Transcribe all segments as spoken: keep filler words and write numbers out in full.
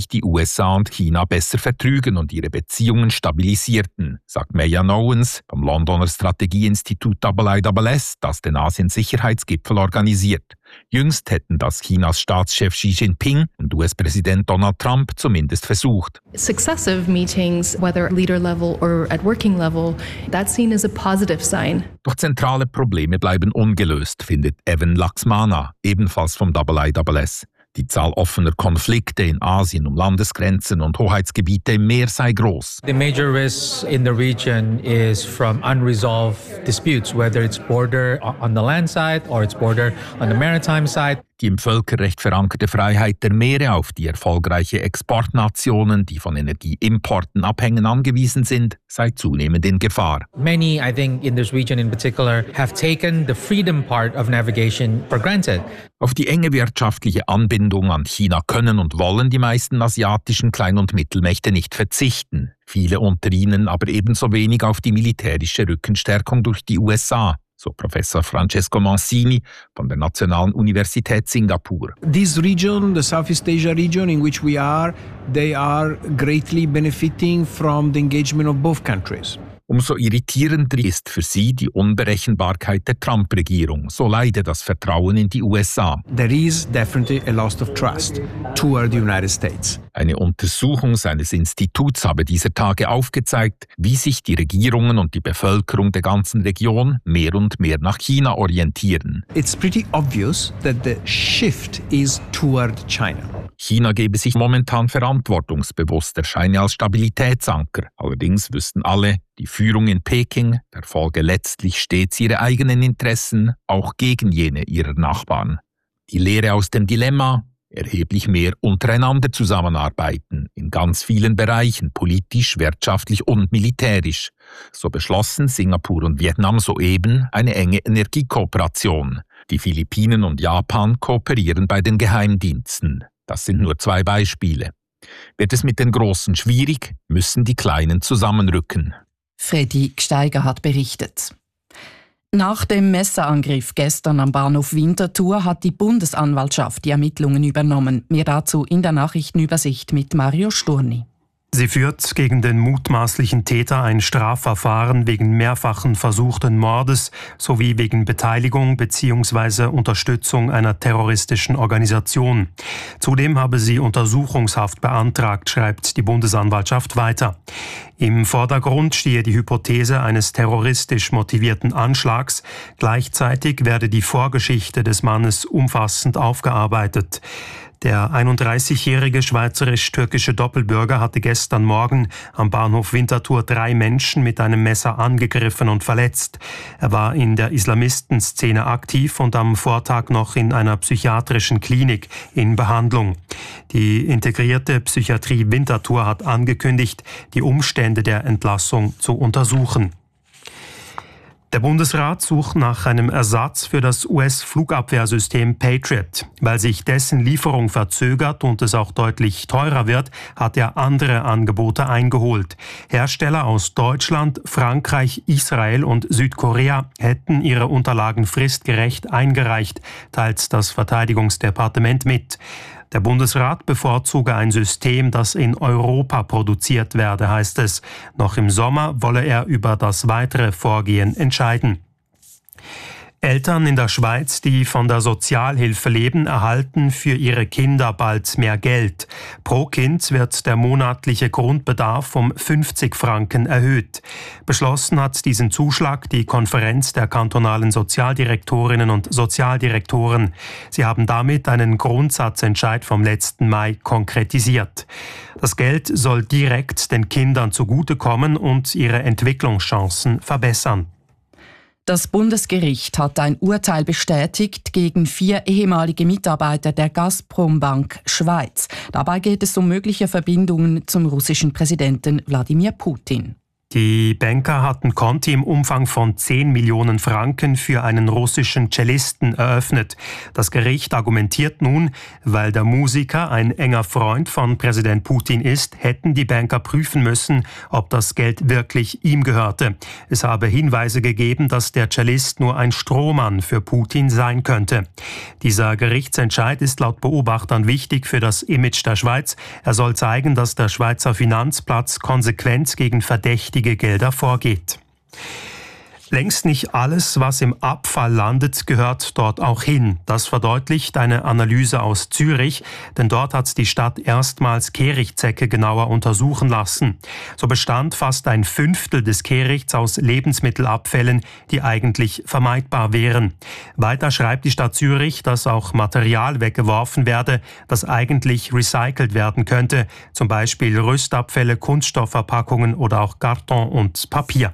sich die U S A und China besser vertrügen und ihre Beziehungen stabilisierten, sagt Mayan Owens vom Londoner Strategieinstitut I S S, das den Asien-Sicherheitsgipfel organisiert. Jüngst hätten das Chinas Staatschef Xi Jinping und U S-Präsident Donald Trump zumindest versucht. Successive meetings, whether at leader level or at working level, that's seen as a positive sign. Doch zentrale Probleme bleiben ungelöst, findet Evan Laxmana, ebenfalls vom I S S. Die Zahl offener Konflikte in Asien um Landesgrenzen und Hoheitsgebiete im Meer sei groß. The major risk in the region is from unresolved disputes, whether it's border on the land side or it's border on the maritime side. Die im Völkerrecht verankerte Freiheit der Meere, auf die erfolgreiche Exportnationen, die von Energieimporten abhängen, angewiesen sind, sei zunehmend in Gefahr. Many, I think, in this region in particular, have taken the freedom part of navigation for granted. Auf die enge wirtschaftliche Anbindung an China können und wollen die meisten asiatischen Klein- und Mittelmächte nicht verzichten. Viele unter ihnen aber ebenso wenig auf die militärische Rückenstärkung durch die U S A. So Professor Francesco Mancini von der Nationalen Universität Singapur. This region, the Southeast Asia region in which we are, they are greatly benefiting from the engagement of both countries. Umso irritierender ist für sie die Unberechenbarkeit der Trump-Regierung. So leide das Vertrauen in die U S A. There is definitely a loss of trust toward the United States. Eine Untersuchung seines Instituts habe dieser Tage aufgezeigt, wie sich die Regierungen und die Bevölkerung der ganzen Region mehr und mehr nach China orientieren. It's pretty obvious that the shift is toward China. China gebe sich momentan verantwortungsbewusst, erscheine als Stabilitätsanker. Allerdings wüssten alle, die Führung in Peking verfolge letztlich stets ihre eigenen Interessen, auch gegen jene ihrer Nachbarn. Die Lehre aus dem Dilemma: erheblich mehr untereinander zusammenarbeiten, in ganz vielen Bereichen, politisch, wirtschaftlich und militärisch. So beschlossen Singapur und Vietnam soeben eine enge Energiekooperation. Die Philippinen und Japan kooperieren bei den Geheimdiensten. Das sind nur zwei Beispiele. Wird es mit den Großen schwierig, müssen die Kleinen zusammenrücken. Freddy Gsteiger hat berichtet. Nach dem Messerangriff gestern am Bahnhof Winterthur hat die Bundesanwaltschaft die Ermittlungen übernommen. Mehr dazu in der Nachrichtenübersicht mit Mario Sturni. Sie führt gegen den mutmaßlichen Täter ein Strafverfahren wegen mehrfachen versuchten Mordes sowie wegen Beteiligung bzw. Unterstützung einer terroristischen Organisation. Zudem habe sie Untersuchungshaft beantragt, schreibt die Bundesanwaltschaft weiter. Im Vordergrund stehe die Hypothese eines terroristisch motivierten Anschlags. Gleichzeitig werde die Vorgeschichte des Mannes umfassend aufgearbeitet. Der einunddreißigjährige schweizerisch-türkische Doppelbürger hatte gestern Morgen am Bahnhof Winterthur drei Menschen mit einem Messer angegriffen und verletzt. Er war in der Islamistenszene aktiv und am Vortag noch in einer psychiatrischen Klinik in Behandlung. Die integrierte Psychiatrie Winterthur hat angekündigt, die Umstände der Entlassung zu untersuchen. Der Bundesrat sucht nach einem Ersatz für das U S-Flugabwehrsystem Patriot. Weil sich dessen Lieferung verzögert und es auch deutlich teurer wird, hat er andere Angebote eingeholt. Hersteller aus Deutschland, Frankreich, Israel und Südkorea hätten ihre Unterlagen fristgerecht eingereicht, teilt das Verteidigungsdepartement mit. Der Bundesrat bevorzuge ein System, das in Europa produziert werde, heißt es. Noch im Sommer wolle er über das weitere Vorgehen entscheiden. Eltern in der Schweiz, die von der Sozialhilfe leben, erhalten für ihre Kinder bald mehr Geld. Pro Kind wird der monatliche Grundbedarf um fünfzig Franken erhöht. Beschlossen hat diesen Zuschlag die Konferenz der kantonalen Sozialdirektorinnen und Sozialdirektoren. Sie haben damit einen Grundsatzentscheid vom letzten Mai konkretisiert. Das Geld soll direkt den Kindern zugutekommen und ihre Entwicklungschancen verbessern. Das Bundesgericht hat ein Urteil bestätigt gegen vier ehemalige Mitarbeiter der Gazprom-Bank Schweiz. Dabei geht es um mögliche Verbindungen zum russischen Präsidenten Wladimir Putin. Die Banker hatten Konti im Umfang von zehn Millionen Franken für einen russischen Cellisten eröffnet. Das Gericht argumentiert nun, weil der Musiker ein enger Freund von Präsident Putin ist, hätten die Banker prüfen müssen, ob das Geld wirklich ihm gehörte. Es habe Hinweise gegeben, dass der Cellist nur ein Strohmann für Putin sein könnte. Dieser Gerichtsentscheid ist laut Beobachtern wichtig für das Image der Schweiz. Er soll zeigen, dass der Schweizer Finanzplatz konsequent gegen Verdächtige Gelder vorgeht. Längst nicht alles, was im Abfall landet, gehört dort auch hin. Das verdeutlicht eine Analyse aus Zürich, denn dort hat die Stadt erstmals Kehrichtsäcke genauer untersuchen lassen. So bestand fast ein Fünftel des Kehrichts aus Lebensmittelabfällen, die eigentlich vermeidbar wären. Weiter schreibt die Stadt Zürich, dass auch Material weggeworfen werde, das eigentlich recycelt werden könnte, zum Beispiel Rüstabfälle, Kunststoffverpackungen oder auch Karton und Papier.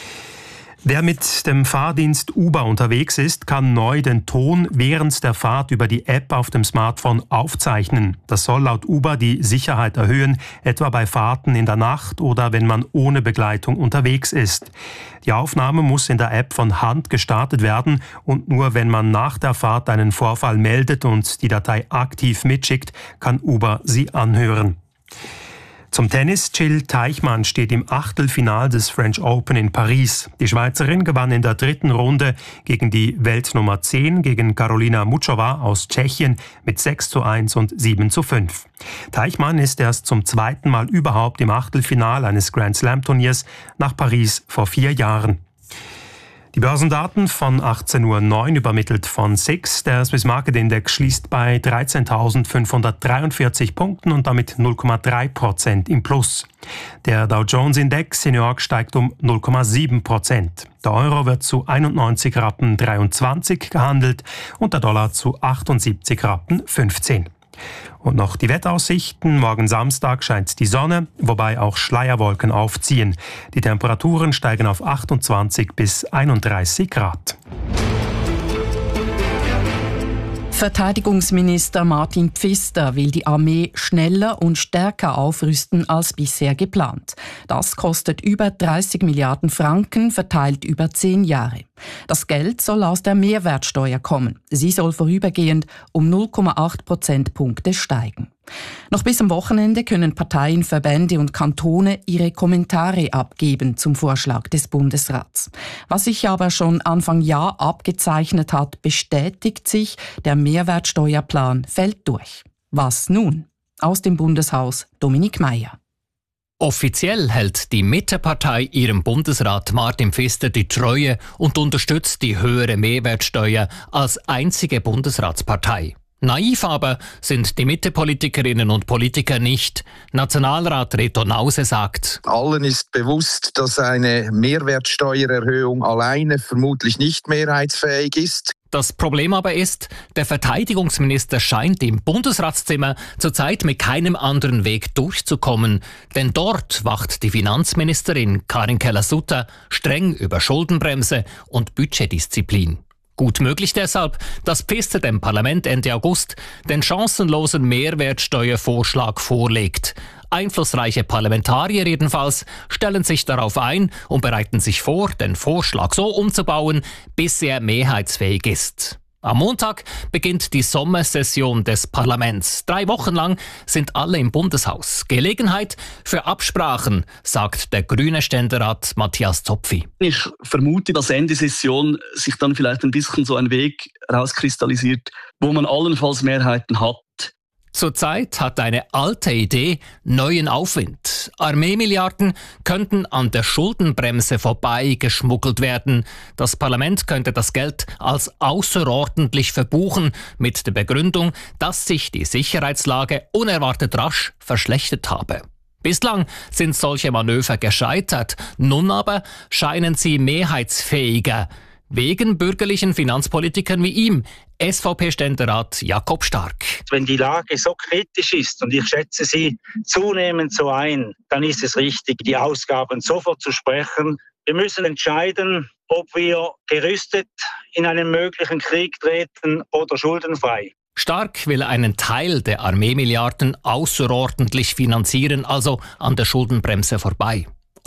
Wer mit dem Fahrdienst Uber unterwegs ist, kann neu den Ton während der Fahrt über die App auf dem Smartphone aufzeichnen. Das soll laut Uber die Sicherheit erhöhen, etwa bei Fahrten in der Nacht oder wenn man ohne Begleitung unterwegs ist. Die Aufnahme muss in der App von Hand gestartet werden und nur wenn man nach der Fahrt einen Vorfall meldet und die Datei aktiv mitschickt, kann Uber sie anhören. Zum Tennis, Jill Teichmann steht im Achtelfinal des French Open in Paris. Die Schweizerin gewann in der dritten Runde gegen die Weltnummer zehn, gegen Karolina Muchova aus Tschechien mit sechs zu eins und sieben zu fünf. Teichmann ist erst zum zweiten Mal überhaupt im Achtelfinal eines Grand Slam Turniers nach Paris vor vier Jahren. Die Börsendaten von achtzehn Uhr neun übermittelt von S I X. Der Swiss Market Index schließt bei dreizehntausendfünfhundertdreiundvierzig Punkten und damit null Komma drei Prozent im Plus. Der Dow Jones Index in New York steigt um null Komma sieben Prozent. Der Euro wird zu einundneunzig Rappen dreiundzwanzig gehandelt und der Dollar zu achtundsiebzig Rappen fünfzehn. Und noch die Wetteraussichten. Morgen Samstag scheint die Sonne, wobei auch Schleierwolken aufziehen. Die Temperaturen steigen auf achtundzwanzig bis einunddreißig Grad. Verteidigungsminister Martin Pfister will die Armee schneller und stärker aufrüsten als bisher geplant. Das kostet über dreißig Milliarden Franken, verteilt über zehn Jahre. Das Geld soll aus der Mehrwertsteuer kommen. Sie soll vorübergehend um null Komma acht Prozentpunkte steigen. Noch bis am Wochenende können Parteien, Verbände und Kantone ihre Kommentare abgeben zum Vorschlag des Bundesrats. Was sich aber schon Anfang Jahr abgezeichnet hat, bestätigt sich, der Mehrwertsteuerplan fällt durch. Was nun? Aus dem Bundeshaus Dominik Meier. Offiziell hält die Mittepartei ihrem Bundesrat Martin Pfister die Treue und unterstützt die höhere Mehrwertsteuer als einzige Bundesratspartei. Naiv aber sind die Mitte-Politikerinnen und Politiker nicht. Nationalrat Reto Nause sagt: Allen ist bewusst, dass eine Mehrwertsteuererhöhung alleine vermutlich nicht mehrheitsfähig ist. Das Problem aber ist, der Verteidigungsminister scheint im Bundesratszimmer zurzeit mit keinem anderen Weg durchzukommen. Denn dort wacht die Finanzministerin Karin Keller-Sutter streng über Schuldenbremse und Budgetdisziplin. Gut möglich deshalb, dass Pfister dem Parlament Ende August den chancenlosen Mehrwertsteuervorschlag vorlegt. Einflussreiche Parlamentarier jedenfalls stellen sich darauf ein und bereiten sich vor, den Vorschlag so umzubauen, bis er mehrheitsfähig ist. Am Montag beginnt die Sommersession des Parlaments. Drei Wochen lang sind alle im Bundeshaus. Gelegenheit für Absprachen, sagt der grüne Ständerat Matthias Zopfi. Ich vermute, dass Ende Session sich dann vielleicht ein bisschen so ein Weg rauskristallisiert, wo man allenfalls Mehrheiten hat. Zurzeit hat eine alte Idee neuen Aufwind. Armeemilliarden könnten an der Schuldenbremse vorbei geschmuggelt werden. Das Parlament könnte das Geld als außerordentlich verbuchen, mit der Begründung, dass sich die Sicherheitslage unerwartet rasch verschlechtert habe. Bislang sind solche Manöver gescheitert, nun aber scheinen sie mehrheitsfähiger. Wegen bürgerlichen Finanzpolitikern wie ihm, S V P-Ständerat Jakob Stark. Wenn die Lage so kritisch ist, und ich schätze sie zunehmend so ein, dann ist es richtig, die Ausgaben sofort zu sprechen. Wir müssen entscheiden, ob wir gerüstet in einen möglichen Krieg treten oder schuldenfrei. Stark will einen Teil der Armeemilliarden außerordentlich finanzieren, also an der Schuldenbremse vorbei.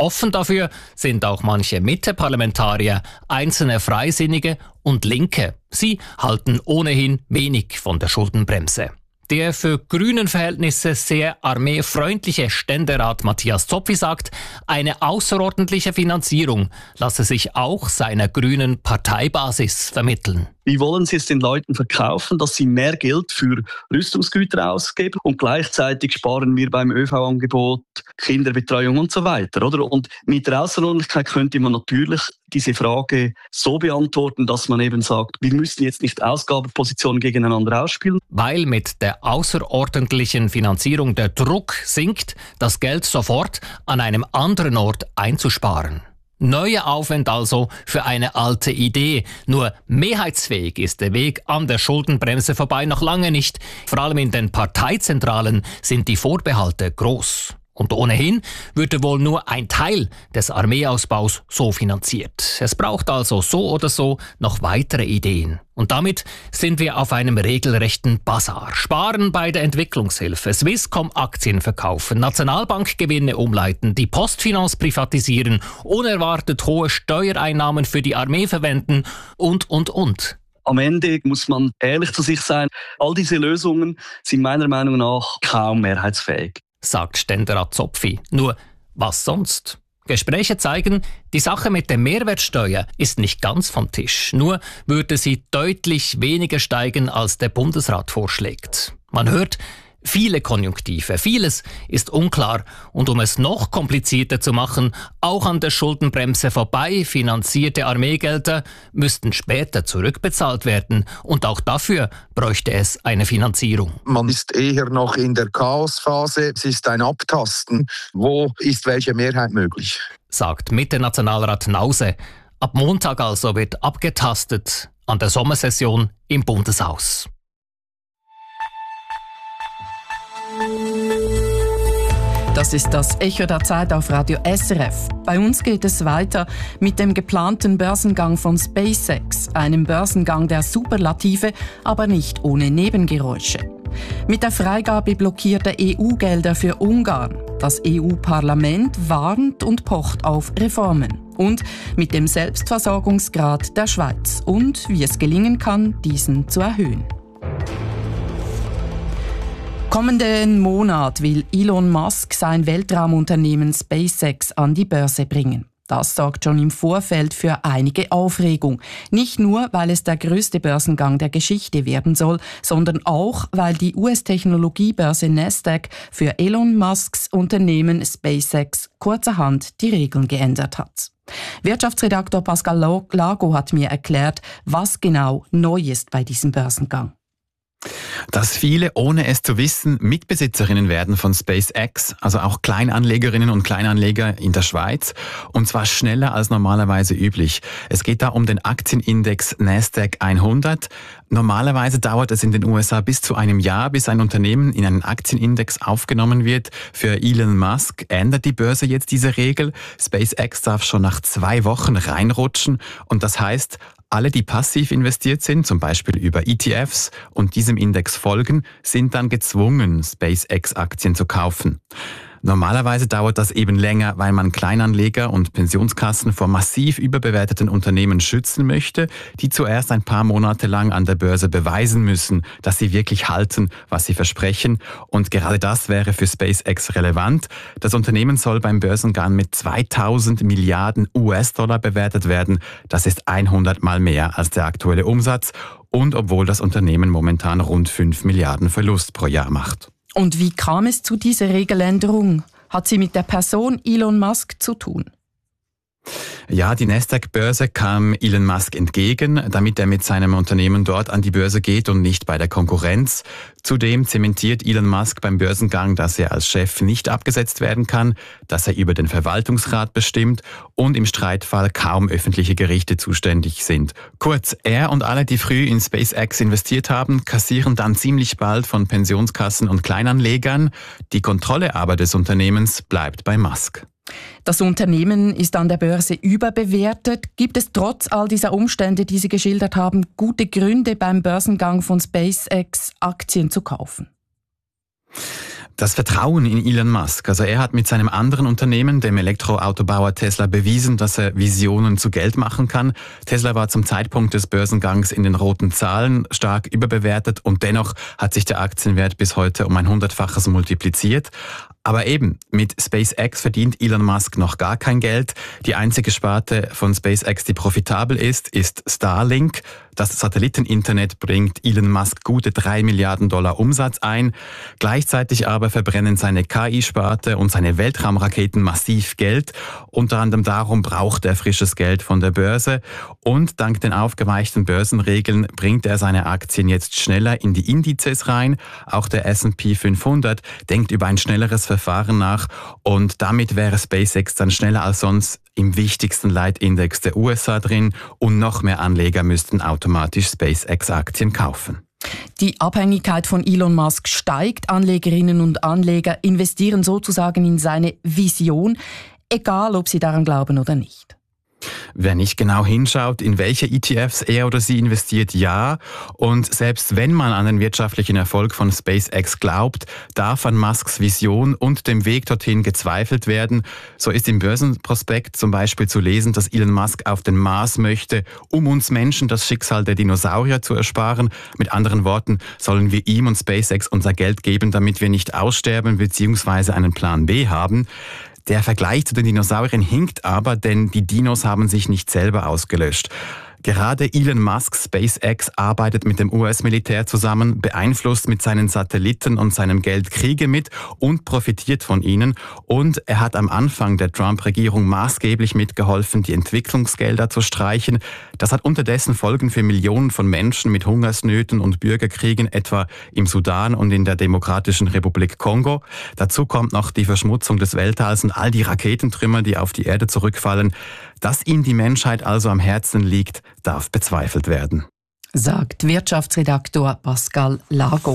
Offen dafür sind auch manche Mitte-Parlamentarier, einzelne Freisinnige und Linke. Sie halten ohnehin wenig von der Schuldenbremse. Der für grünen Verhältnisse sehr armeefreundliche Ständerat Matthias Zopfi sagt, eine außerordentliche Finanzierung lasse sich auch seiner grünen Parteibasis vermitteln. Wie wollen Sie es den Leuten verkaufen, dass sie mehr Geld für Rüstungsgüter ausgeben und gleichzeitig sparen wir beim Ö V-Angebot, Kinderbetreuung und so weiter, oder? Und mit der Außerordentlichkeit könnte man natürlich diese Frage so beantworten, dass man eben sagt, wir müssen jetzt nicht Ausgabenpositionen gegeneinander ausspielen. Weil mit der außerordentlichen Finanzierung der Druck sinkt, das Geld sofort an einem anderen Ort einzusparen. Neuer Aufwand also für eine alte Idee. Nur mehrheitsfähig ist der Weg an der Schuldenbremse vorbei noch lange nicht. Vor allem in den Parteizentralen sind die Vorbehalte groß. Und ohnehin würde wohl nur ein Teil des Armeeausbaus so finanziert. Es braucht also so oder so noch weitere Ideen. Und damit sind wir auf einem regelrechten Basar. Sparen bei der Entwicklungshilfe, Swisscom-Aktien verkaufen, Nationalbankgewinne umleiten, die Postfinanz privatisieren, unerwartet hohe Steuereinnahmen für die Armee verwenden und, und, und. Am Ende muss man ehrlich zu sich sein. All diese Lösungen sind meiner Meinung nach kaum mehrheitsfähig, sagt Ständerat Zopfi. Nur, was sonst? Gespräche zeigen, die Sache mit der Mehrwertsteuer ist nicht ganz vom Tisch. Nur würde sie deutlich weniger steigen, als der Bundesrat vorschlägt. Man hört viele Konjunktive, vieles ist unklar. Und um es noch komplizierter zu machen, auch an der Schuldenbremse vorbei finanzierte Armeegelder müssten später zurückbezahlt werden. Und auch dafür bräuchte es eine Finanzierung. Man ist eher noch in der Chaosphase. Es ist ein Abtasten. Wo ist welche Mehrheit möglich? Sagt Mitte-Nationalrat Nause. Ab Montag also wird abgetastet an der Sommersession im Bundeshaus. Das ist das Echo der Zeit auf Radio S R F. Bei uns geht es weiter mit dem geplanten Börsengang von SpaceX, einem Börsengang der Superlative, aber nicht ohne Nebengeräusche. Mit der Freigabe blockierter E U-Gelder für Ungarn. Das E U-Parlament warnt und pocht auf Reformen. Und mit dem Selbstversorgungsgrad der Schweiz und wie es gelingen kann, diesen zu erhöhen. Kommenden Monat will Elon Musk sein Weltraumunternehmen SpaceX an die Börse bringen. Das sorgt schon im Vorfeld für einige Aufregung. Nicht nur, weil es der größte Börsengang der Geschichte werden soll, sondern auch, weil die U S-Technologiebörse Nasdaq für Elon Musks Unternehmen SpaceX kurzerhand die Regeln geändert hat. Wirtschaftsredaktor Pascal Lago hat mir erklärt, was genau neu ist bei diesem Börsengang. Dass viele, ohne es zu wissen, Mitbesitzerinnen werden von SpaceX, also auch Kleinanlegerinnen und Kleinanleger in der Schweiz, und zwar schneller als normalerweise üblich. Es geht da um den Aktienindex Nasdaq hundert. Normalerweise dauert es in den U S A bis zu einem Jahr, bis ein Unternehmen in einen Aktienindex aufgenommen wird. Für Elon Musk ändert die Börse jetzt diese Regel. SpaceX darf schon nach zwei Wochen reinrutschen und das heißt, alle, die passiv investiert sind, zum Beispiel über E T Fs und diesem Index folgen, sind dann gezwungen, SpaceX-Aktien zu kaufen. Normalerweise dauert das eben länger, weil man Kleinanleger und Pensionskassen vor massiv überbewerteten Unternehmen schützen möchte, die zuerst ein paar Monate lang an der Börse beweisen müssen, dass sie wirklich halten, was sie versprechen. Und gerade das wäre für SpaceX relevant. Das Unternehmen soll beim Börsengang mit zweitausend Milliarden U S-Dollar bewertet werden. Das ist hundert Mal mehr als der aktuelle Umsatz. Und obwohl das Unternehmen momentan rund fünf Milliarden Verlust pro Jahr macht. Und wie kam es zu dieser Regeländerung? Hat sie mit der Person Elon Musk zu tun? Ja, die Nasdaq-Börse kam Elon Musk entgegen, damit er mit seinem Unternehmen dort an die Börse geht und nicht bei der Konkurrenz. Zudem zementiert Elon Musk beim Börsengang, dass er als Chef nicht abgesetzt werden kann, dass er über den Verwaltungsrat bestimmt und im Streitfall kaum öffentliche Gerichte zuständig sind. Kurz, er und alle, die früh in SpaceX investiert haben, kassieren dann ziemlich bald von Pensionskassen und Kleinanlegern. Die Kontrolle aber des Unternehmens bleibt bei Musk. Das Unternehmen ist an der Börse überbewertet. Gibt es trotz all dieser Umstände, die Sie geschildert haben, gute Gründe beim Börsengang von SpaceX Aktien zu kaufen? Das Vertrauen in Elon Musk. Also er hat mit seinem anderen Unternehmen, dem Elektroautobauer Tesla, bewiesen, dass er Visionen zu Geld machen kann. Tesla war zum Zeitpunkt des Börsengangs in den roten Zahlen, stark überbewertet, und dennoch hat sich der Aktienwert bis heute um ein hundertfaches multipliziert. Aber eben, mit SpaceX verdient Elon Musk noch gar kein Geld. Die einzige Sparte von SpaceX, die profitabel ist, ist Starlink. Das Satelliteninternet bringt Elon Musk gute drei Milliarden Dollar Umsatz ein. Gleichzeitig aber verbrennen seine K I-Sparte und seine Weltraumraketen massiv Geld. Unter anderem darum braucht er frisches Geld von der Börse. Und dank den aufgeweichten Börsenregeln bringt er seine Aktien jetzt schneller in die Indizes rein. Auch der S und P fünfhundert denkt über ein schnelleres Verfahren nach. Und damit wäre SpaceX dann schneller als sonst im wichtigsten Leitindex der U S A drin, und noch mehr Anleger müssten automatisch SpaceX-Aktien kaufen. Die Abhängigkeit von Elon Musk steigt. Anlegerinnen und Anleger investieren sozusagen in seine Vision, egal ob sie daran glauben oder nicht. Wer nicht genau hinschaut, in welche E T Fs er oder sie investiert, ja. Und selbst wenn man an den wirtschaftlichen Erfolg von SpaceX glaubt, darf an Musks Vision und dem Weg dorthin gezweifelt werden. So ist im Börsenprospekt zum Beispiel zu lesen, dass Elon Musk auf den Mars möchte, um uns Menschen das Schicksal der Dinosaurier zu ersparen. Mit anderen Worten, sollen wir ihm und SpaceX unser Geld geben, damit wir nicht aussterben bzw. einen Plan B haben. Der Vergleich zu den Dinosauriern hinkt aber, denn die Dinos haben sich nicht selber ausgelöscht. Gerade Elon Musk, SpaceX, arbeitet mit dem U S-Militär zusammen, beeinflusst mit seinen Satelliten und seinem Geld Kriege mit und profitiert von ihnen. Und er hat am Anfang der Trump-Regierung maßgeblich mitgeholfen, die Entwicklungsgelder zu streichen. Das hat unterdessen Folgen für Millionen von Menschen mit Hungersnöten und Bürgerkriegen, etwa im Sudan und in der Demokratischen Republik Kongo. Dazu kommt noch die Verschmutzung des Weltalls und all die Raketentrümmer, die auf die Erde zurückfallen. Dass ihm die Menschheit also am Herzen liegt, darf bezweifelt werden, sagt Wirtschaftsredaktor Pascal Lago.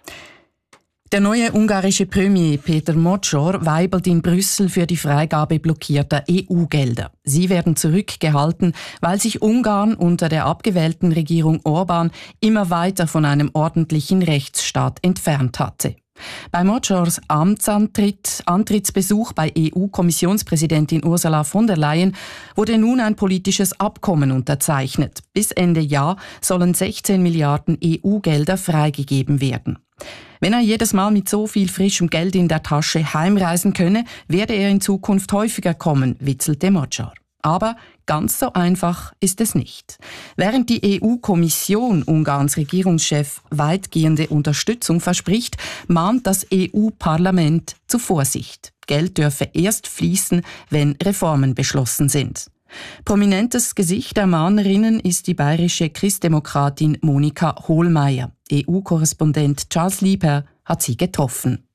Der neue ungarische Premier Peter Moczor weibelt in Brüssel für die Freigabe blockierter E U-Gelder. Sie werden zurückgehalten, weil sich Ungarn unter der abgewählten Regierung Orbán immer weiter von einem ordentlichen Rechtsstaat entfernt hatte. Bei Moczors Amtsantritt, Antrittsbesuch bei E U-Kommissionspräsidentin Ursula von der Leyen wurde nun ein politisches Abkommen unterzeichnet. Bis Ende Jahr sollen sechzehn Milliarden E U-Gelder freigegeben werden. Wenn er jedes Mal mit so viel frischem Geld in der Tasche heimreisen könne, werde er in Zukunft häufiger kommen, witzelte Moczor. Aber ganz so einfach ist es nicht. Während die E U-Kommission Ungarns Regierungschef weitgehende Unterstützung verspricht, mahnt das E U-Parlament zu Vorsicht. Geld dürfe erst fließen, wenn Reformen beschlossen sind. Prominentes Gesicht der Mahnerinnen ist die bayerische Christdemokratin Monika Hohlmeier. E U-Korrespondent Charles Lieper hat sie getroffen.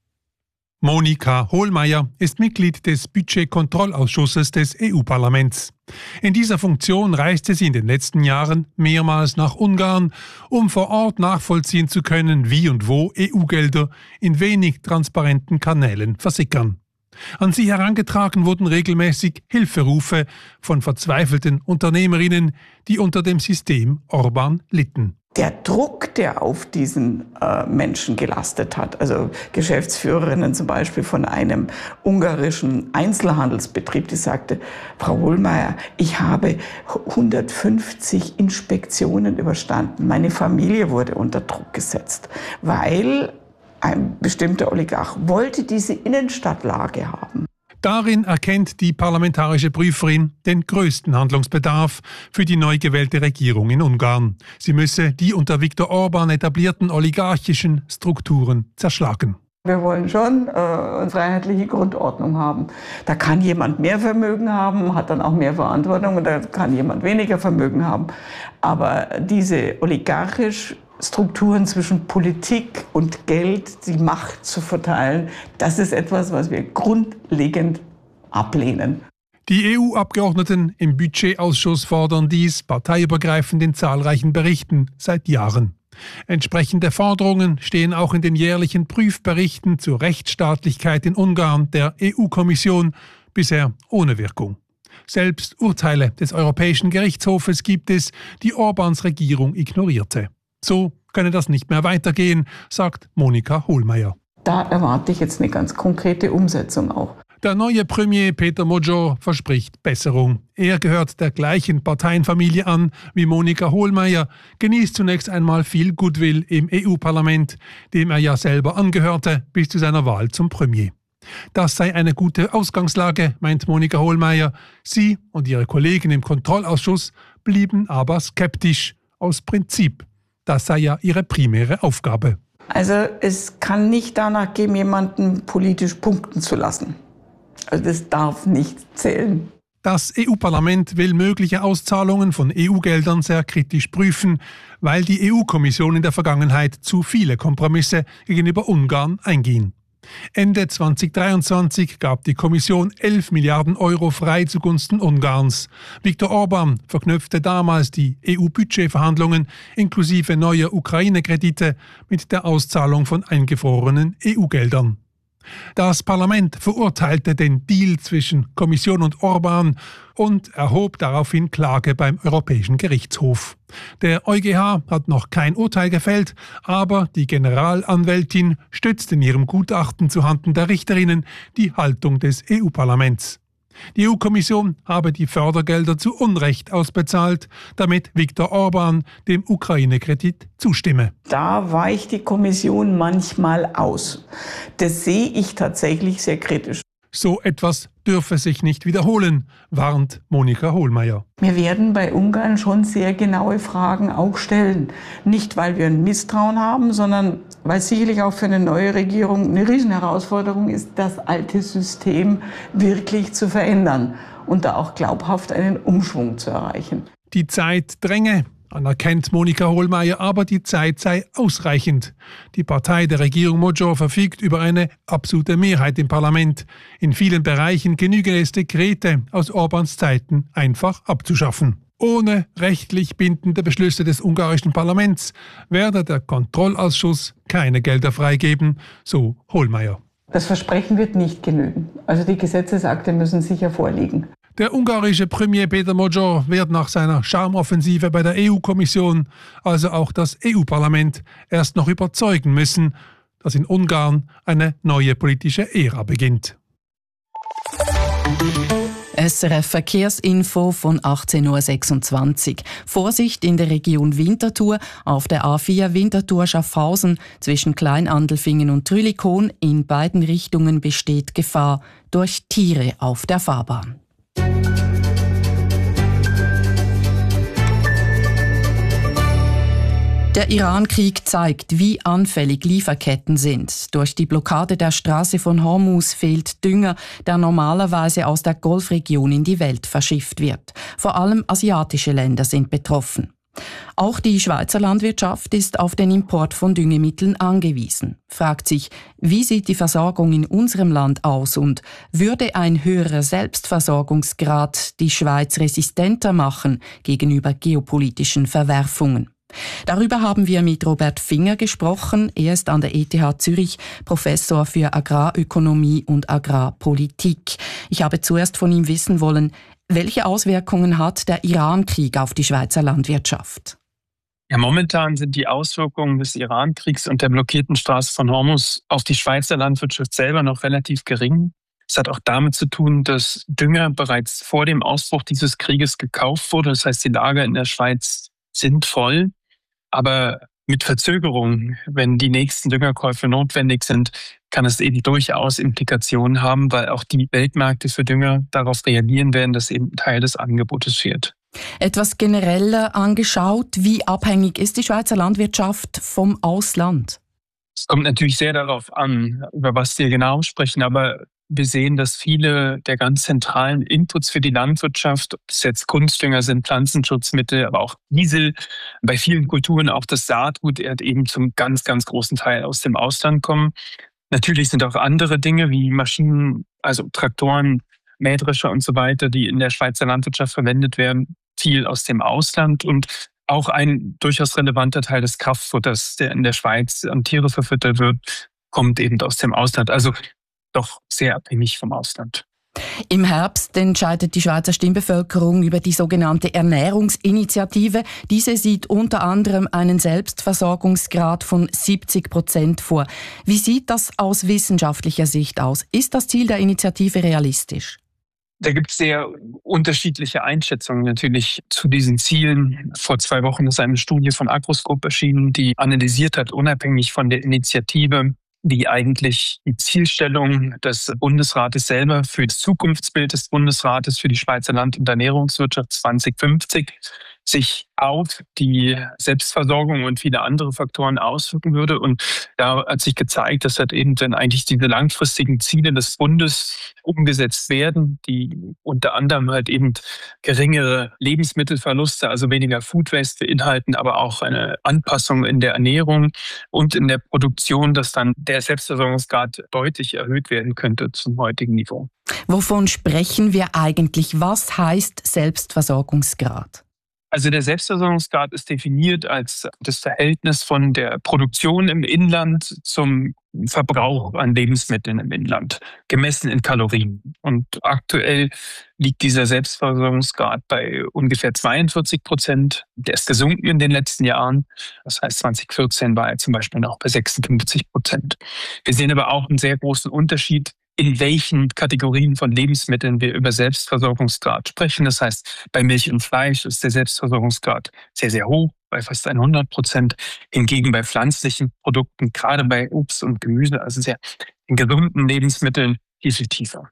Monika Hohlmeier ist Mitglied des Budgetkontrollausschusses des E U-Parlaments. In dieser Funktion reiste sie in den letzten Jahren mehrmals nach Ungarn, um vor Ort nachvollziehen zu können, wie und wo E U-Gelder in wenig transparenten Kanälen versickern. An sie herangetragen wurden regelmäßig Hilferufe von verzweifelten Unternehmerinnen, die unter dem System Orbán litten. Der Druck, der auf diesen äh, Menschen gelastet hat, also Geschäftsführerinnen zum Beispiel von einem ungarischen Einzelhandelsbetrieb, die sagte, Frau Hohlmeier, ich habe hundertfünfzig Inspektionen überstanden. Meine Familie wurde unter Druck gesetzt, weil ein bestimmter Oligarch wollte diese Innenstadtlage haben. Darin erkennt die parlamentarische Prüferin den größten Handlungsbedarf für die neu gewählte Regierung in Ungarn. Sie müsse die unter Viktor Orbán etablierten oligarchischen Strukturen zerschlagen. Wir wollen schon äh, eine freiheitliche Grundordnung haben. Da kann jemand mehr Vermögen haben, hat dann auch mehr Verantwortung, und da kann jemand weniger Vermögen haben. Aber diese oligarchisch Strukturen zwischen Politik und Geld, die Macht zu verteilen, das ist etwas, was wir grundlegend ablehnen. Die E U-Abgeordneten im Budgetausschuss fordern dies parteiübergreifend in zahlreichen Berichten seit Jahren. Entsprechende Forderungen stehen auch in den jährlichen Prüfberichten zur Rechtsstaatlichkeit in Ungarn der E U-Kommission, bisher ohne Wirkung. Selbst Urteile des Europäischen Gerichtshofes gibt es, die Orbáns Regierung ignorierte. So könne das nicht mehr weitergehen, sagt Monika Hohlmeier. da erwarte ich jetzt eine ganz konkrete Umsetzung auch. Der neue Premier Peter Modjohr verspricht Besserung. Er gehört der gleichen Parteienfamilie an wie Monika Hohlmeier, genießt zunächst einmal viel Goodwill im E U-Parlament, dem er ja selber angehörte bis zu seiner Wahl zum Premier. Das sei eine gute Ausgangslage, meint Monika Hohlmeier. Sie und ihre Kollegen im Kontrollausschuss blieben aber skeptisch, aus Prinzip. Das sei ja ihre primäre Aufgabe. Also es kann nicht danach gehen, jemanden politisch punkten zu lassen. Also das darf nicht zählen. Das E U-Parlament will mögliche Auszahlungen von E U-Geldern sehr kritisch prüfen, weil die E U-Kommission in der Vergangenheit zu viele Kompromisse gegenüber Ungarn einging. Ende zweitausenddreiundzwanzig gab die Kommission elf Milliarden Euro frei zugunsten Ungarns. Viktor Orban verknüpfte damals die E U-Budgetverhandlungen inklusive neuer Ukraine-Kredite mit der Auszahlung von eingefrorenen E U-Geldern. Das Parlament verurteilte den Deal zwischen Kommission und Orban und erhob daraufhin Klage beim Europäischen Gerichtshof. Der EuGH hat noch kein Urteil gefällt, aber die Generalanwältin stützt in ihrem Gutachten zuhanden der Richterinnen die Haltung des E U-Parlaments. Die E U-Kommission habe die Fördergelder zu Unrecht ausbezahlt, damit Viktor Orban dem Ukraine-Kredit zustimme. Da weicht die Kommission manchmal aus. Das sehe ich tatsächlich sehr kritisch. So etwas dürfe sich nicht wiederholen, warnt Monika Hohlmeier. Wir werden bei Ungarn schon sehr genaue Fragen auch stellen. Nicht, weil wir ein Misstrauen haben, sondern weil es sicherlich auch für eine neue Regierung eine Riesenherausforderung ist, das alte System wirklich zu verändern und da auch glaubhaft einen Umschwung zu erreichen. Die Zeit dränge, anerkennt Monika Hohlmeier, aber die Zeit sei ausreichend. Die Partei der Regierung Modjohr verfügt über eine absolute Mehrheit im Parlament. In vielen Bereichen genüge es, Dekrete aus Orbans Zeiten einfach abzuschaffen. Ohne rechtlich bindende Beschlüsse des ungarischen Parlaments werde der Kontrollausschuss keine Gelder freigeben, so Hohlmeier. Das Versprechen wird nicht genügen. Also die Gesetzesakte müssen sicher vorliegen. Der ungarische Premier Peter Modjohr wird nach seiner Charmeoffensive bei der E U-Kommission, also auch das E U-Parlament, erst noch überzeugen müssen, dass in Ungarn eine neue politische Ära beginnt. S R F Verkehrsinfo von achtzehn Uhr sechsundzwanzig. Vorsicht in der Region Winterthur auf der A vier Winterthur-Schaffhausen zwischen Kleinandelfingen und Trülikon. In beiden Richtungen besteht Gefahr durch Tiere auf der Fahrbahn. Der Iran-Krieg zeigt, wie anfällig Lieferketten sind. Durch die Blockade der Straße von Hormuz fehlt Dünger, der normalerweise aus der Golfregion in die Welt verschifft wird. Vor allem asiatische Länder sind betroffen. Auch die Schweizer Landwirtschaft ist auf den Import von Düngemitteln angewiesen. Fragt sich, wie sieht die Versorgung in unserem Land aus und würde ein höherer Selbstversorgungsgrad die Schweiz resistenter machen gegenüber geopolitischen Verwerfungen? Darüber haben wir mit Robert Finger gesprochen. Er ist an der E T H Zürich Professor für Agrarökonomie und Agrarpolitik. Ich habe zuerst von ihm wissen wollen, welche Auswirkungen hat der Iran-Krieg auf die Schweizer Landwirtschaft? Ja, momentan sind die Auswirkungen des Iran-Kriegs und der blockierten Straße von Hormuz auf die Schweizer Landwirtschaft selber noch relativ gering. Es hat auch damit zu tun, dass Dünger bereits vor dem Ausbruch dieses Krieges gekauft wurde. Das heißt, die Lager in der Schweiz sind voll. Aber mit Verzögerung, wenn die nächsten Düngerkäufe notwendig sind, kann es eben durchaus Implikationen haben, weil auch die Weltmärkte für Dünger darauf reagieren werden, dass eben Teil des Angebotes wird. Etwas genereller angeschaut, wie abhängig ist die Schweizer Landwirtschaft vom Ausland? Es kommt natürlich sehr darauf an, über was wir genau sprechen, aber wir sehen, dass viele der ganz zentralen Inputs für die Landwirtschaft, ob es jetzt Kunstdünger sind, Pflanzenschutzmittel, aber auch Diesel, bei vielen Kulturen auch das Saatgut eben zum ganz, ganz großen Teil aus dem Ausland kommen. Natürlich sind auch andere Dinge wie Maschinen, also Traktoren, Mähdrescher und so weiter, die in der Schweizer Landwirtschaft verwendet werden, viel aus dem Ausland und auch ein durchaus relevanter Teil des Kraftfutters, der in der Schweiz an Tiere verfüttert wird, kommt eben aus dem Ausland. Also doch sehr abhängig vom Ausland. Im Herbst entscheidet die Schweizer Stimmbevölkerung über die sogenannte Ernährungsinitiative. Diese sieht unter anderem einen Selbstversorgungsgrad von siebzig Prozent vor. Wie sieht das aus wissenschaftlicher Sicht aus? Ist das Ziel der Initiative realistisch? Da gibt es sehr unterschiedliche Einschätzungen natürlich zu diesen Zielen. Vor zwei Wochen ist eine Studie von Agroscope erschienen, die analysiert hat, unabhängig von der Initiative, wie eigentlich die Zielstellung des Bundesrates selber für das Zukunftsbild des Bundesrates für die Schweizer Land- und Ernährungswirtschaft zwanzig fünfzig sich auf die Selbstversorgung und viele andere Faktoren auswirken würde. Und da hat sich gezeigt, dass halt eben dann eigentlich diese langfristigen Ziele des Bundes umgesetzt werden, die unter anderem halt eben geringere Lebensmittelverluste, also weniger Food Waste beinhalten, aber auch eine Anpassung in der Ernährung und in der Produktion, dass dann der Selbstversorgungsgrad deutlich erhöht werden könnte zum heutigen Niveau. Wovon sprechen wir eigentlich? Was heißt Selbstversorgungsgrad? Also der Selbstversorgungsgrad ist definiert als das Verhältnis von der Produktion im Inland zum Verbrauch an Lebensmitteln im Inland, gemessen in Kalorien. Und aktuell liegt dieser Selbstversorgungsgrad bei ungefähr zweiundvierzig Prozent. Der ist gesunken in den letzten Jahren. Das heißt, zwanzig vierzehn war er zum Beispiel noch bei sechsundfünfzig Prozent. Wir sehen aber auch einen sehr großen Unterschied, in welchen Kategorien von Lebensmitteln wir über Selbstversorgungsgrad sprechen. Das heißt, bei Milch und Fleisch ist der Selbstversorgungsgrad sehr, sehr hoch, bei fast hundert Prozent. Hingegen bei pflanzlichen Produkten, gerade bei Obst und Gemüse, also sehr in gesunden Lebensmitteln, viel, viel tiefer.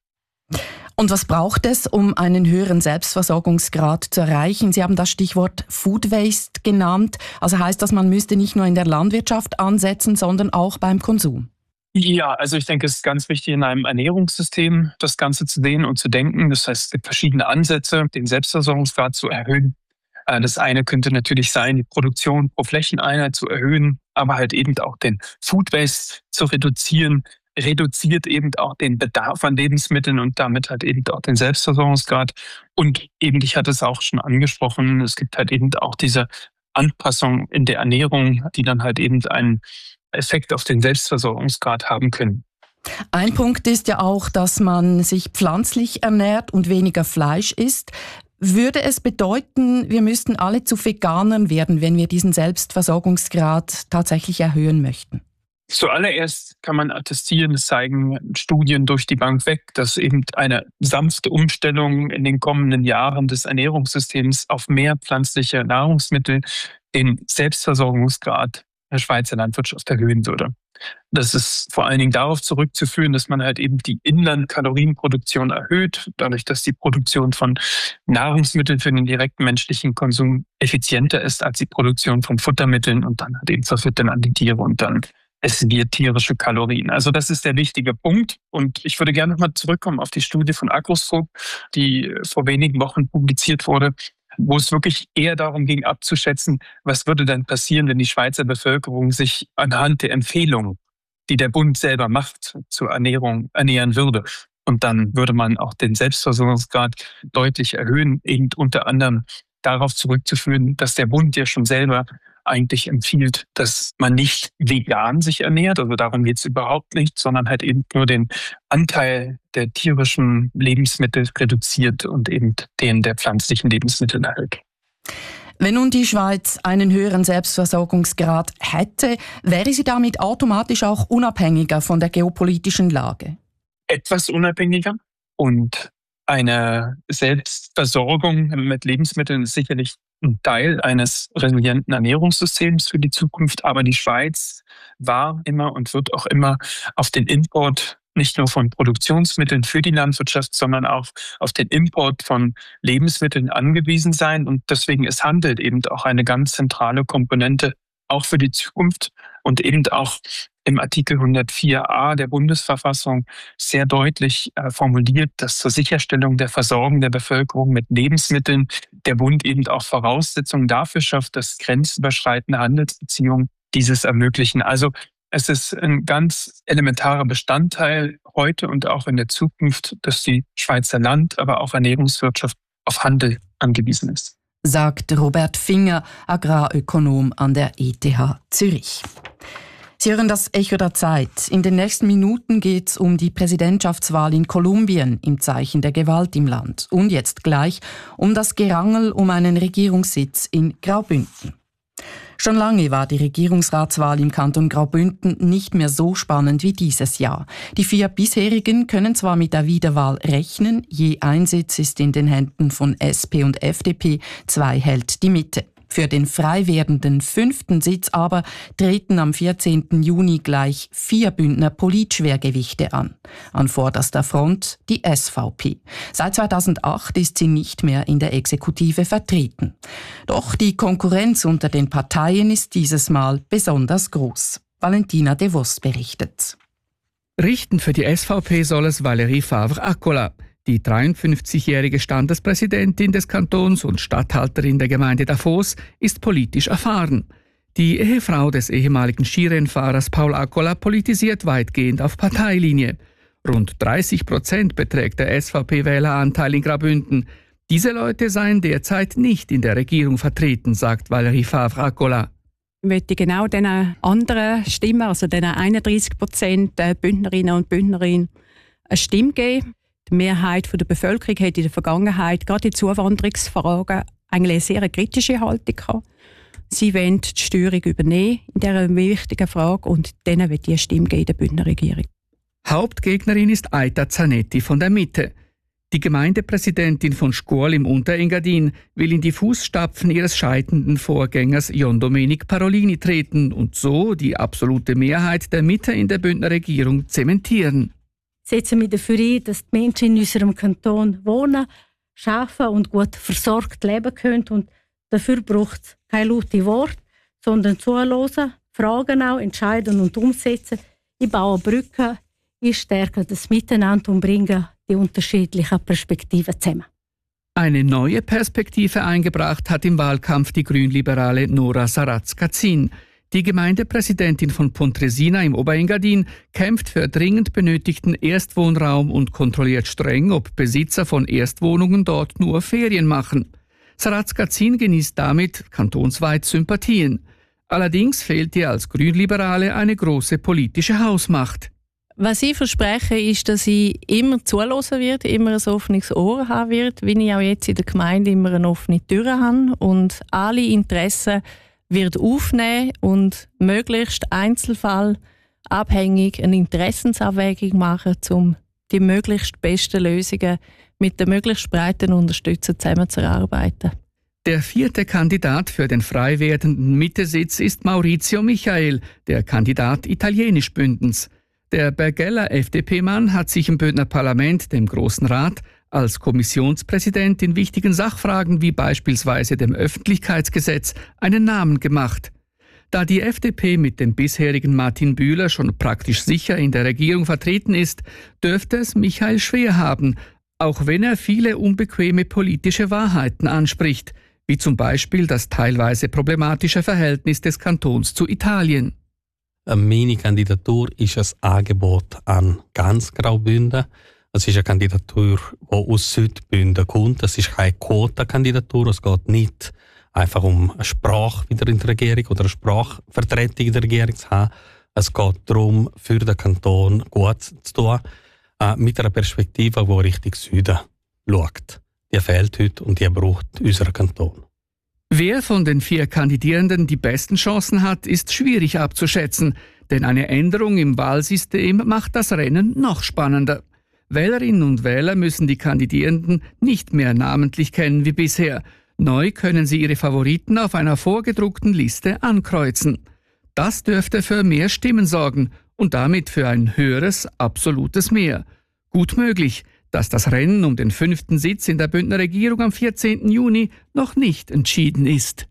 Und was braucht es, um einen höheren Selbstversorgungsgrad zu erreichen? Sie haben das Stichwort Food Waste genannt. Also heißt das, man müsste nicht nur in der Landwirtschaft ansetzen, sondern auch beim Konsum? Ja, also ich denke, es ist ganz wichtig, in einem Ernährungssystem das Ganze zu sehen und zu denken. Das heißt, es gibt verschiedene Ansätze, den Selbstversorgungsgrad zu erhöhen. Das eine könnte natürlich sein, die Produktion pro Flächeneinheit zu erhöhen, aber halt eben auch den Food Waste zu reduzieren, reduziert eben auch den Bedarf an Lebensmitteln und damit halt eben auch den Selbstversorgungsgrad. Und eben, ich hatte es auch schon angesprochen, es gibt halt eben auch diese Anpassung in der Ernährung, die dann halt eben einen Effekt auf den Selbstversorgungsgrad haben können. Ein Punkt ist ja auch, dass man sich pflanzlich ernährt und weniger Fleisch isst. Würde es bedeuten, wir müssten alle zu Veganern werden, wenn wir diesen Selbstversorgungsgrad tatsächlich erhöhen möchten? Zuallererst kann man attestieren, es zeigen Studien durch die Bank weg, dass eben eine sanfte Umstellung in den kommenden Jahren des Ernährungssystems auf mehr pflanzliche Nahrungsmittel den Selbstversorgungsgrad der Schweizer Landwirtschaft erhöhen würde. Das ist vor allen Dingen darauf zurückzuführen, dass man halt eben die Inlandkalorienproduktion erhöht, dadurch, dass die Produktion von Nahrungsmitteln für den direkten menschlichen Konsum effizienter ist als die Produktion von Futtermitteln und dann halt eben verfüttern an die Tiere und dann essen wir tierische Kalorien. Also das ist der wichtige Punkt. Und ich würde gerne nochmal zurückkommen auf die Studie von Agroscope, die vor wenigen Wochen publiziert wurde, wo es wirklich eher darum ging, abzuschätzen, was würde dann passieren, wenn die Schweizer Bevölkerung sich anhand der Empfehlungen, die der Bund selber macht, zur Ernährung ernähren würde. Und dann würde man auch den Selbstversorgungsgrad deutlich erhöhen, eben unter anderem darauf zurückzuführen, dass der Bund ja schon selber eigentlich empfiehlt, dass man nicht vegan sich ernährt, also darum geht es überhaupt nicht, sondern halt eben nur den Anteil der tierischen Lebensmittel reduziert und eben den der pflanzlichen Lebensmittel erhöht. Wenn nun die Schweiz einen höheren Selbstversorgungsgrad hätte, wäre sie damit automatisch auch unabhängiger von der geopolitischen Lage? Etwas unabhängiger und eine Selbstversorgung mit Lebensmitteln ist sicherlich ein Teil eines resilienten Ernährungssystems für die Zukunft. Aber die Schweiz war immer und wird auch immer auf den Import nicht nur von Produktionsmitteln für die Landwirtschaft, sondern auch auf den Import von Lebensmitteln angewiesen sein. Und deswegen ist Handel eben auch eine ganz zentrale Komponente, auch für die Zukunft und eben auch im Artikel hundertvier a der Bundesverfassung sehr deutlich äh, formuliert, dass zur Sicherstellung der Versorgung der Bevölkerung mit Lebensmitteln der Bund eben auch Voraussetzungen dafür schafft, dass grenzüberschreitende Handelsbeziehungen dieses ermöglichen. Also es ist ein ganz elementarer Bestandteil heute und auch in der Zukunft, dass die Schweizer Land-, aber auch Ernährungswirtschaft auf Handel angewiesen ist. Sagt Robert Finger, Agrarökonom an der E T H Zürich. Sie hören das Echo der Zeit. In den nächsten Minuten geht es um die Präsidentschaftswahl in Kolumbien im Zeichen der Gewalt im Land. Und jetzt gleich um das Gerangel um einen Regierungssitz in Graubünden. Schon lange war die Regierungsratswahl im Kanton Graubünden nicht mehr so spannend wie dieses Jahr. Die vier bisherigen können zwar mit der Wiederwahl rechnen, je ein Sitz ist in den Händen von S P und F D P, zwei hält die Mitte. Für den frei werdenden fünften Sitz aber treten am vierzehnten Juni gleich vier Bündner Politschwergewichte an. An vorderster Front die S V P. Seit zweitausendacht ist sie nicht mehr in der Exekutive vertreten. Doch die Konkurrenz unter den Parteien ist dieses Mal besonders groß. Valentina de Vos berichtet. Richten für die S V P soll es Valérie Favre-Accola. Die dreiundfünfzigjährige Standespräsidentin des Kantons und Statthalterin der Gemeinde Davos ist politisch erfahren. Die Ehefrau des ehemaligen Skirennfahrers Paul Accola politisiert weitgehend auf Parteilinie. Rund dreißig Prozent beträgt der S V P-Wähleranteil in Graubünden. Diese Leute seien derzeit nicht in der Regierung vertreten, sagt Valérie Favre-Accola. Ich möchte genau diesen anderen Stimmen, also diesen einunddreißig Prozent Bündnerinnen und Bündnerinnen, eine Stimme geben. Die Mehrheit der Bevölkerung hat in der Vergangenheit gerade in Zuwanderungsfragen eigentlich eine sehr kritische Haltung gehabt. Sie wollen die Steuerung übernehmen in dieser wichtigen Frage und denen wird die Stimme geben in der Bündner Regierung. Hauptgegnerin ist Aita Zanetti von der Mitte. Die Gemeindepräsidentin von Scuol im Unterengadin will in die Fußstapfen ihres scheidenden Vorgängers Jon Domenic Parolini treten und so die absolute Mehrheit der Mitte in der Bündner Regierung zementieren. Setzen wir dafür ein, dass die Menschen in unserem Kanton wohnen, arbeiten und gut versorgt leben können. Und dafür braucht es keine lauten Worte, sondern zuhören, Fragen auch, entscheiden und umsetzen. Ich baue Brücken, ich stärke das Miteinander und bringe die unterschiedlichen Perspektiven zusammen. Eine neue Perspektive eingebracht hat im Wahlkampf die Grünliberale Nora Saratz-Kazin. Die Gemeindepräsidentin von Pontresina im Oberengadin kämpft für dringend benötigten Erstwohnraum und kontrolliert streng, ob Besitzer von Erstwohnungen dort nur Ferien machen. Saratz-Kazin genießt damit kantonsweit Sympathien. Allerdings fehlt ihr als Grünliberale eine große politische Hausmacht. Was ich verspreche, ist, dass ich immer zuhören werde, immer ein offenes Ohr haben werde, wie ich auch jetzt in der Gemeinde immer eine offene Tür habe und alle Interessen wird aufnehmen und möglichst Einzelfall abhängig eine Interessensabwägung machen, um die möglichst besten Lösungen mit der möglichst breiten Unterstützung zusammenzuarbeiten. Der vierte Kandidat für den frei werdenden Mittesitz ist Maurizio Michael, der Kandidat Italienisch Bündens. Der Bergeller F D P-Mann hat sich im Bündner Parlament, dem Grossen Rat, als Kommissionspräsident in wichtigen Sachfragen wie beispielsweise dem Öffentlichkeitsgesetz einen Namen gemacht. Da die F D P mit dem bisherigen Martin Bühler schon praktisch sicher in der Regierung vertreten ist, dürfte es Michael schwer haben, auch wenn er viele unbequeme politische Wahrheiten anspricht, wie zum Beispiel das teilweise problematische Verhältnis des Kantons zu Italien. Meine Kandidatur ist ein Angebot an ganz Graubünden. Es ist eine Kandidatur, die aus Südbünden kommt. Es ist keine Quotenkandidatur. Es geht nicht einfach um eine Sprache wieder in der Regierung oder eine Sprachvertretung in der Regierung zu haben. Es geht darum, für den Kanton gut zu tun, äh, mit einer Perspektive, die Richtung Süden schaut. Die fehlt heute und die braucht unser Kanton. Wer von den vier Kandidierenden die besten Chancen hat, ist schwierig abzuschätzen, denn eine Änderung im Wahlsystem macht das Rennen noch spannender. Wählerinnen und Wähler müssen die Kandidierenden nicht mehr namentlich kennen wie bisher. Neu können sie ihre Favoriten auf einer vorgedruckten Liste ankreuzen. Das dürfte für mehr Stimmen sorgen und damit für ein höheres absolutes Mehr. Gut möglich, dass das Rennen um den fünften Sitz in der Bündner Regierung am vierzehnten Juni noch nicht entschieden ist.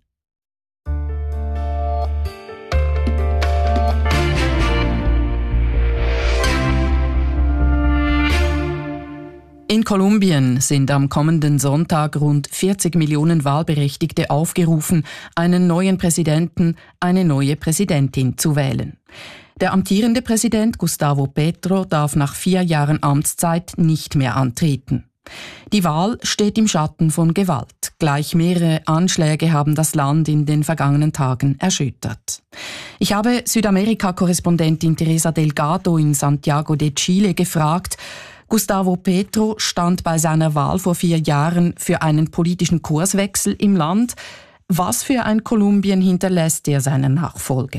In Kolumbien sind am kommenden Sonntag rund vierzig Millionen Wahlberechtigte aufgerufen, einen neuen Präsidenten, eine neue Präsidentin zu wählen. Der amtierende Präsident Gustavo Petro darf nach vier Jahren Amtszeit nicht mehr antreten. Die Wahl steht im Schatten von Gewalt. Gleich mehrere Anschläge haben das Land in den vergangenen Tagen erschüttert. Ich habe Südamerika-Korrespondentin Teresa Delgado in Santiago de Chile gefragt. Gustavo Petro stand bei seiner Wahl vor vier Jahren für einen politischen Kurswechsel im Land. Was für ein Kolumbien hinterlässt er seiner Nachfolge?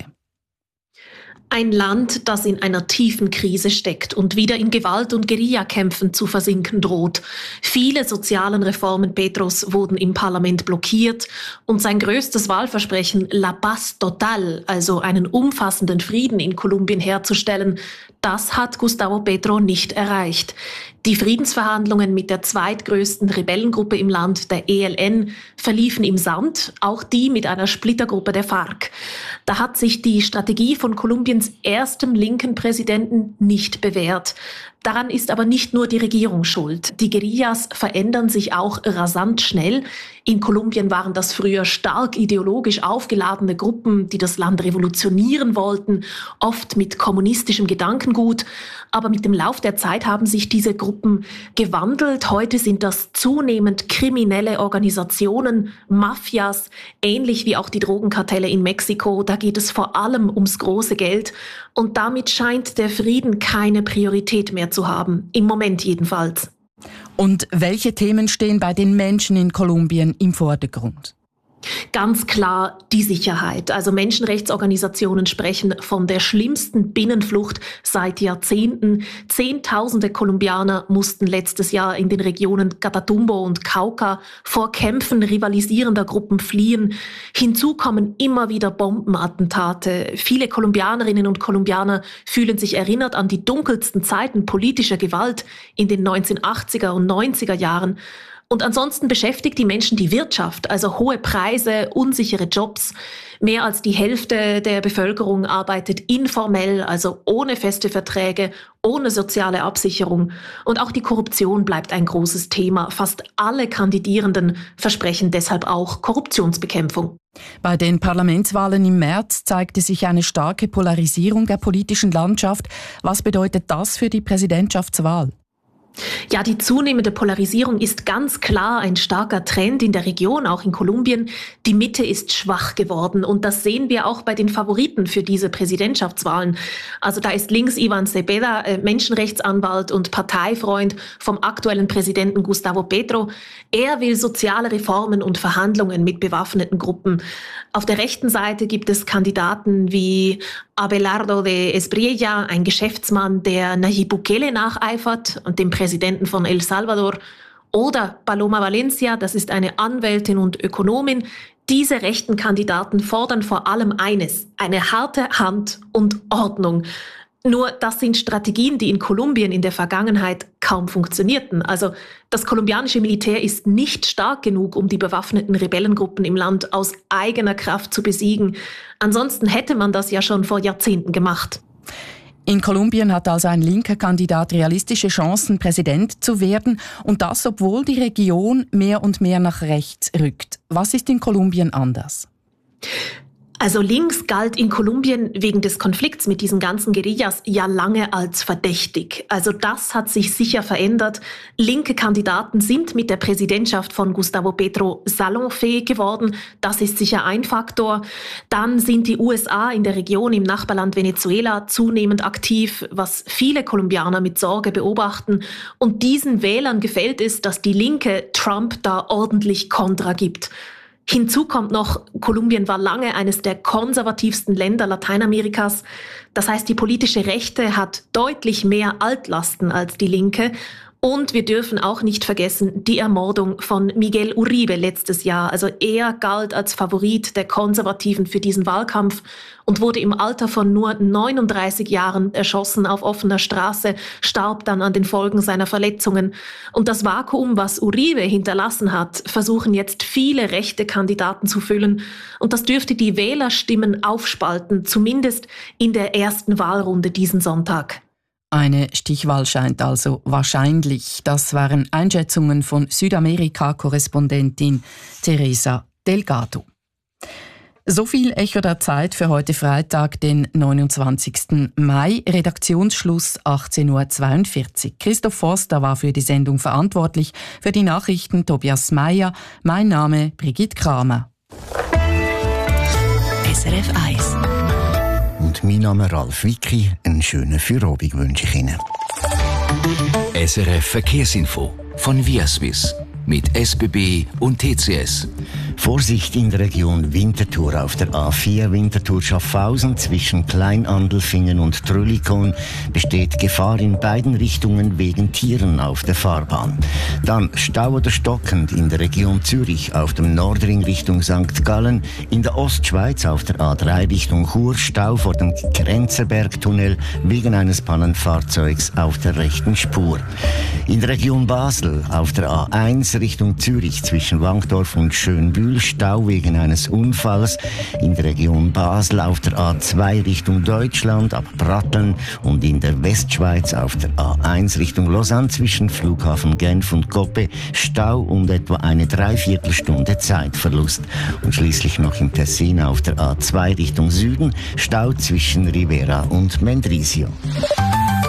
Ein Land, das in einer tiefen Krise steckt und wieder in Gewalt- und Guerillakämpfen zu versinken droht. Viele sozialen Reformen Petros wurden im Parlament blockiert und sein größtes Wahlversprechen, La Paz Total, also einen umfassenden Frieden in Kolumbien herzustellen, das hat Gustavo Petro nicht erreicht. Die Friedensverhandlungen mit der zweitgrößten Rebellengruppe im Land, der E L N, verliefen im Sand, auch die mit einer Splittergruppe der FARC. Da hat sich die Strategie von Kolumbiens erstem linken Präsidenten nicht bewährt. Daran ist aber nicht nur die Regierung schuld. Die Guerillas verändern sich auch rasant schnell. In Kolumbien waren das früher stark ideologisch aufgeladene Gruppen, die das Land revolutionieren wollten, oft mit kommunistischem Gedankengut. Aber mit dem Lauf der Zeit haben sich diese Gruppen gewandelt. Heute sind das zunehmend kriminelle Organisationen, Mafias, ähnlich wie auch die Drogenkartelle in Mexiko. Da geht es vor allem ums große Geld. Und damit scheint der Frieden keine Priorität mehr zu haben. Im Moment jedenfalls. Und welche Themen stehen bei den Menschen in Kolumbien im Vordergrund? Ganz klar die Sicherheit. Also Menschenrechtsorganisationen sprechen von der schlimmsten Binnenflucht seit Jahrzehnten. Zehntausende Kolumbianer mussten letztes Jahr in den Regionen Catatumbo und Cauca vor Kämpfen rivalisierender Gruppen fliehen. Hinzu kommen immer wieder Bombenattentate. Viele Kolumbianerinnen und Kolumbianer fühlen sich erinnert an die dunkelsten Zeiten politischer Gewalt in den neunzehnhundertachtziger und neunziger Jahren. Und ansonsten beschäftigt die Menschen die Wirtschaft, also hohe Preise, unsichere Jobs. Mehr als die Hälfte der Bevölkerung arbeitet informell, also ohne feste Verträge, ohne soziale Absicherung. Und auch die Korruption bleibt ein großes Thema. Fast alle Kandidierenden versprechen deshalb auch Korruptionsbekämpfung. Bei den Parlamentswahlen im März zeigte sich eine starke Polarisierung der politischen Landschaft. Was bedeutet das für die Präsidentschaftswahl? Ja, die zunehmende Polarisierung ist ganz klar ein starker Trend in der Region, auch in Kolumbien. Die Mitte ist schwach geworden und das sehen wir auch bei den Favoriten für diese Präsidentschaftswahlen. Also da ist links Iván Cepeda, Menschenrechtsanwalt und Parteifreund vom aktuellen Präsidenten Gustavo Petro. Er will soziale Reformen und Verhandlungen mit bewaffneten Gruppen. Auf der rechten Seite gibt es Kandidaten wie Abelardo de Espriella, ein Geschäftsmann, der Nayib Bukele nacheifert und dem Präsidenten von El Salvador, oder Paloma Valencia, das ist eine Anwältin und Ökonomin. Diese rechten Kandidaten fordern vor allem eines: eine harte Hand und Ordnung. Nur das sind Strategien, die in Kolumbien in der Vergangenheit kaum funktionierten. Also das kolumbianische Militär ist nicht stark genug, um die bewaffneten Rebellengruppen im Land aus eigener Kraft zu besiegen. Ansonsten hätte man das ja schon vor Jahrzehnten gemacht. In Kolumbien hat also ein linker Kandidat realistische Chancen, Präsident zu werden. Und das, obwohl die Region mehr und mehr nach rechts rückt. Was ist in Kolumbien anders? Also links galt in Kolumbien wegen des Konflikts mit diesen ganzen Guerillas ja lange als verdächtig. Also das hat sich sicher verändert. Linke Kandidaten sind mit der Präsidentschaft von Gustavo Petro salonfähig geworden. Das ist sicher ein Faktor. Dann sind die U S A in der Region im Nachbarland Venezuela zunehmend aktiv, was viele Kolumbianer mit Sorge beobachten. Und diesen Wählern gefällt es, dass die Linke Trump da ordentlich Kontra gibt. Hinzu kommt noch, Kolumbien war lange eines der konservativsten Länder Lateinamerikas. Das heißt, die politische Rechte hat deutlich mehr Altlasten als die Linke. Und wir dürfen auch nicht vergessen die Ermordung von Miguel Uribe letztes Jahr. Also er galt als Favorit der Konservativen für diesen Wahlkampf und wurde im Alter von nur neununddreißig Jahren erschossen auf offener Straße, starb dann an den Folgen seiner Verletzungen. Und das Vakuum, was Uribe hinterlassen hat, versuchen jetzt viele rechte Kandidaten zu füllen. Und das dürfte die Wählerstimmen aufspalten, zumindest in der ersten Wahlrunde diesen Sonntag. Eine Stichwahl scheint also wahrscheinlich. Das waren Einschätzungen von Südamerika-Korrespondentin Teresa Delgado. So viel Echo der Zeit für heute Freitag, den neunundzwanzigsten Mai. Redaktionsschluss achtzehn Uhr zweiundvierzig. Christoph Forster war für die Sendung verantwortlich, für die Nachrichten Tobias Meyer. Mein Name Brigitte Kramer. S R F eins. Und mein Name Ralf Wicki. Einen schönen Feierabend wünsche ich Ihnen. S R F Verkehrsinfo von Viaswiss mit S B B und T C S. Vorsicht in der Region Winterthur auf der A vier Winterthur-Schaffhausen zwischen Kleinandelfingen und Trüllikon besteht Gefahr in beiden Richtungen wegen Tieren auf der Fahrbahn. Dann Stau oder stockend in der Region Zürich auf dem Nordring Richtung Sankt Gallen, in der Ostschweiz auf der A drei Richtung Chur Stau vor dem Grenzerbergtunnel wegen eines Pannenfahrzeugs auf der rechten Spur. In der Region Basel auf der A eins Richtung Zürich zwischen Wankdorf und Schönbühl Stau wegen eines Unfalls. In der Region Basel auf der A zwei Richtung Deutschland ab Pratteln und in der Westschweiz auf der A eins Richtung Lausanne zwischen Flughafen Genf und Coppe Stau und etwa eine Dreiviertelstunde Zeitverlust. Und schließlich noch im Tessin auf der A zwei Richtung Süden Stau zwischen Rivera und Mendrisio.